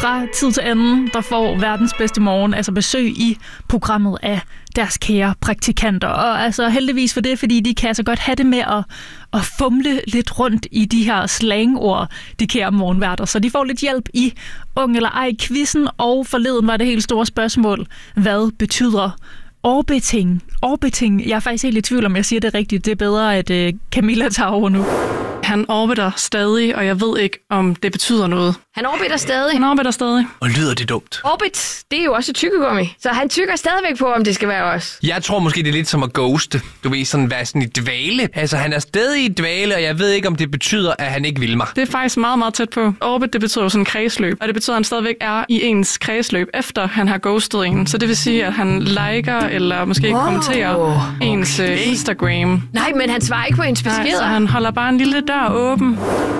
fra tid til anden, der får verdens bedste morgen, altså besøg i programmet af deres kære praktikanter. Og altså heldigvis for det, fordi de kan altså godt have det med at fumle lidt rundt i de her slangord, de kære morgenværter. Så de får lidt hjælp i Ung eller ej-quizzen, og forleden var det helt store spørgsmål, hvad betyder orbiting? Orbiting, jeg er faktisk helt i tvivl om, jeg siger det rigtigt. Det er bedre, at Camilla tager over nu. Han orbiter stadig, og jeg ved ikke, om det betyder noget. Han orbiter stadig. Han orbiter stadig. Og lyder det dumt? Orbit, det er jo også et tykkegummi. Så han tykker stadigvæk på, om det skal være os. Jeg tror måske, det er lidt som at ghoste. Du ved, sådan være sådan i dvale. Altså, han er stadig i dvale, og jeg ved ikke, om det betyder, at han ikke vil mig. Det er faktisk meget, meget tæt på. Orbit, det betyder jo sådan en kredsløb. Og det betyder, at han stadigvæk er i ens kredsløb, efter han har ghostet en. Så det vil sige, at han liker eller måske kommenterer ens Instagram. Nej, men han svarer ikke på ens beskeder. Nej, så han holder bare en lille dør åben.